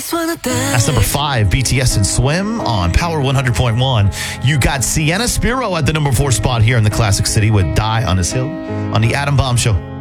That's number 5, BTS and Swim on Power 100.1. You got Sienna Spiro at the number 4 spot here in the Classic City with Die on This Hill on the Adam Bomb Show.